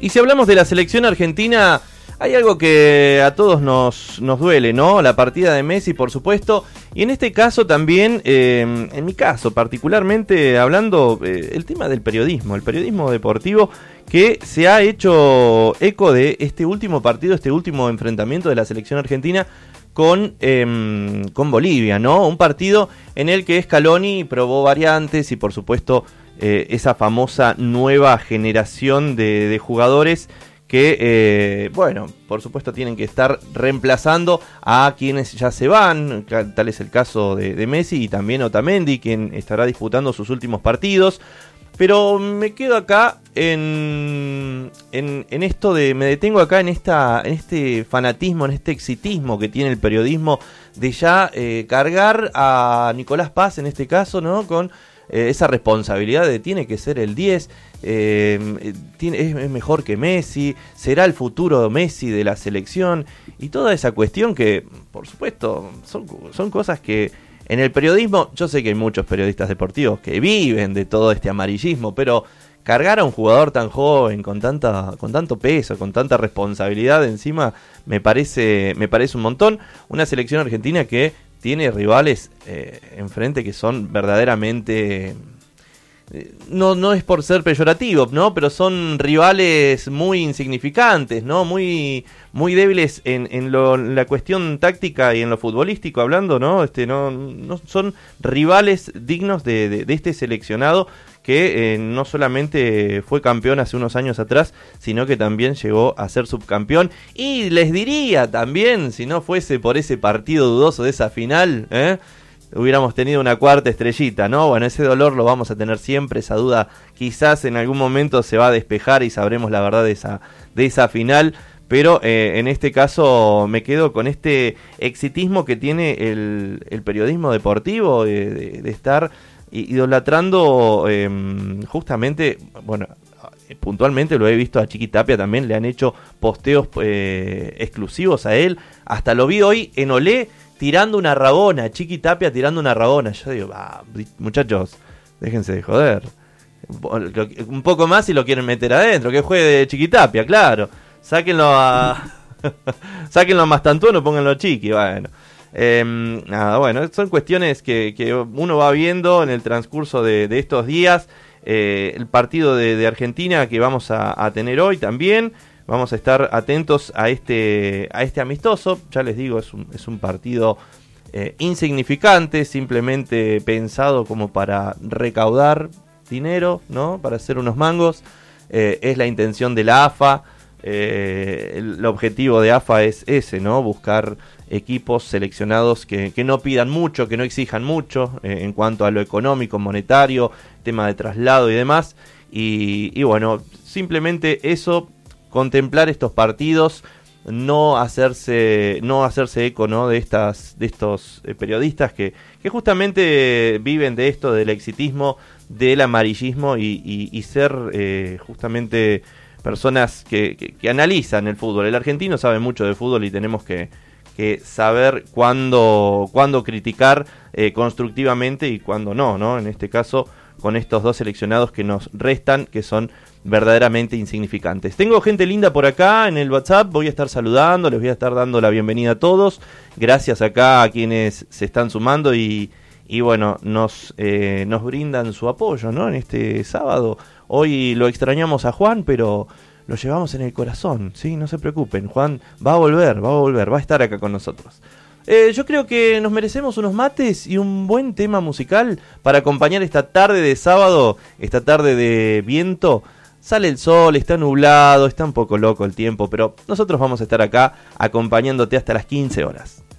Y si hablamos de la selección argentina, hay algo que a todos nos duele, ¿no? La partida de Messi, por supuesto. Y en este caso también, en mi caso particularmente, hablando el tema del periodismo, el periodismo deportivo, que se ha hecho eco de este último partido, este último enfrentamiento de la selección argentina con Bolivia, ¿no? Un partido en el que Scaloni probó variantes y por supuesto esa famosa nueva generación de jugadores que, bueno, por supuesto tienen que estar reemplazando a quienes ya se van, tal es el caso de Messi y también Otamendi, quien estará disputando sus últimos partidos. Pero me quedo acá en esto de, me detengo acá en este fanatismo, en este exitismo que tiene el periodismo de ya cargar a Nicolás Paz en este caso, ¿no? Con esa responsabilidad de tiene que ser el 10, es mejor que Messi, será el futuro Messi de la selección y toda esa cuestión que, por supuesto, son cosas que en el periodismo, yo sé que hay muchos periodistas deportivos que viven de todo este amarillismo, pero cargar a un jugador tan joven, con tanto peso, con tanta responsabilidad encima, me parece un montón. Una selección argentina que tiene rivales enfrente que son verdaderamente... No es por ser peyorativo, ¿no? Pero son rivales muy insignificantes, ¿no? Muy débiles en la cuestión táctica y en lo futbolístico hablando, ¿no? No son rivales dignos de este seleccionado que no solamente fue campeón hace unos años atrás, sino que también llegó a ser subcampeón. Y les diría también, si no fuese por ese partido dudoso de esa final, hubiéramos tenido una cuarta estrellita, ¿no? Bueno, ese dolor lo vamos a tener siempre, esa duda quizás en algún momento se va a despejar y sabremos la verdad de esa final, pero en este caso me quedo con este exitismo que tiene el periodismo deportivo, de estar idolatrando justamente, bueno, puntualmente lo he visto a Chiqui Tapia también, le han hecho posteos exclusivos a él, hasta lo vi hoy en Olé, tirando una rabona, Chiqui Tapia tirando una rabona. Yo digo, muchachos, déjense de joder. Un poco más si lo quieren meter adentro, que juegue de Chiqui Tapia, claro. Sáquenlo sáquenlo a Mastantuono, pónganlo a Chiqui, bueno. Nada, bueno, son cuestiones que uno va viendo en el transcurso de estos días. El partido de Argentina que vamos a tener hoy también. Vamos a estar atentos a este amistoso. Ya les digo, es un partido insignificante, simplemente pensado como para recaudar dinero, ¿no? Para hacer unos mangos. Es la intención de la AFA. El objetivo de AFA es ese, ¿no? Buscar equipos seleccionados que no pidan mucho, que no exijan mucho en cuanto a lo económico, monetario, tema de traslado y demás. Y bueno, simplemente eso. Contemplar estos partidos, no hacerse eco, ¿no? de estos periodistas que justamente viven de esto, del exitismo, del amarillismo y ser justamente personas que analizan el fútbol. El argentino sabe mucho de fútbol y tenemos que saber cuándo criticar constructivamente y cuándo no, ¿no? En este caso, con estos dos seleccionados que nos restan, que son verdaderamente insignificantes. Tengo gente linda por acá en el WhatsApp, voy a estar saludando, les voy a estar dando la bienvenida a todos. Gracias acá a quienes se están sumando y bueno, nos brindan su apoyo, ¿no? En este sábado. Hoy lo extrañamos a Juan, pero lo llevamos en el corazón, ¿sí? No se preocupen, Juan va a volver, va a estar acá con nosotros. Yo creo que nos merecemos unos mates y un buen tema musical para acompañar esta tarde de sábado, esta tarde de viento. Sale el sol, está nublado, está un poco loco el tiempo, pero nosotros vamos a estar acá acompañándote hasta las 15 horas.